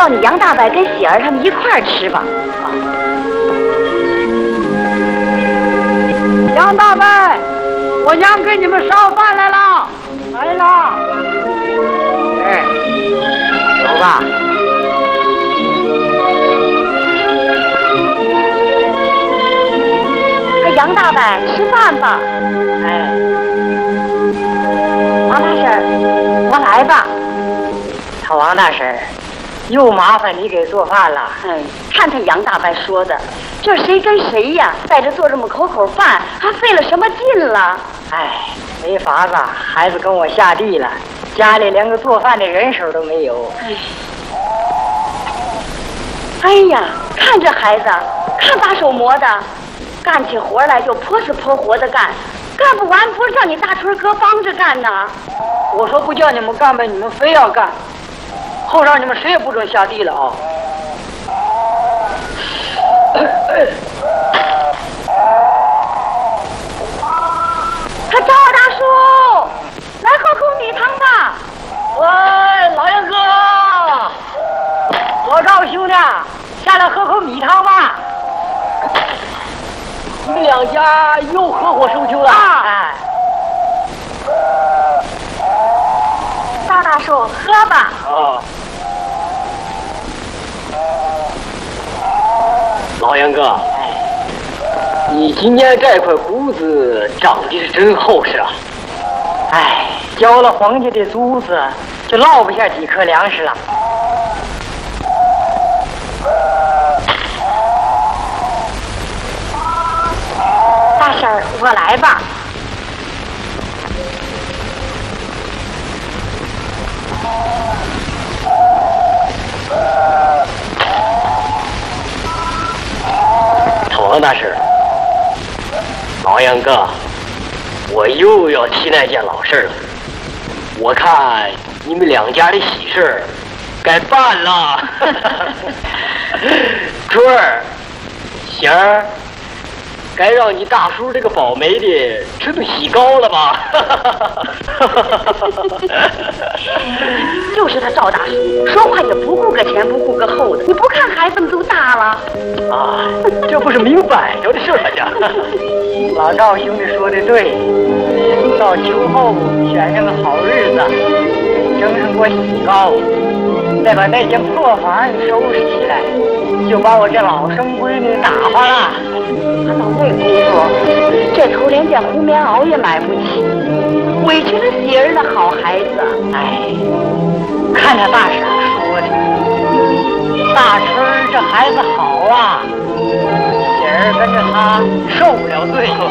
叫你杨大伯跟喜儿他们一块儿吃吧。 杨大伯，我娘给你们烧饭来了，来了。 哎，走吧。 杨大伯，吃饭吧。 哎， 王大婶，我来吧。 他王大婶，又麻烦你给做饭了。 看他杨大伯说的，这谁跟谁呀？在这做这么口口饭，还费了什么劲了？ 没法子，孩子跟我下地了，家里连个做饭的人手都没有。 哎呀，看这孩子，看把手磨的。干起活来就泼死泼活的干，干不完不是叫你大春哥帮着干呢。 我说不叫你们干呗，你们非要干，后让你们谁也不准下地了啊！ 他赵大叔，来喝口米汤吧。 喂，老杨哥，我赵兄弟，下来喝口米汤吧。你们两家又合伙收秋了？ 赵大叔，喝吧。 老杨哥，你今年这块谷子长得是真厚实啊！交了皇家的租子，就落不下几颗粮食了。 大婶儿，我来吧。 王大婶，老杨哥，我又要提那件老事了。我看你们两家的喜事该办了。春儿、贤儿，该让你大叔这个保媒的吃顿喜糕了吧？ 就是他赵大叔，说话也不顾个前不顾个后的。你不看孩子们都大了？ 这不是明摆着的事吗？这老赵兄弟说的对，到秋后选上个好日子，蒸上锅喜糕，再把那间破房收拾起来，就把我这老生闺女打发了。 他到那功夫，这头连件胡棉袄也买不起，委屈了喜儿那好孩子。 看他大婶说的，大春这孩子好啊，喜儿跟着他受不了罪。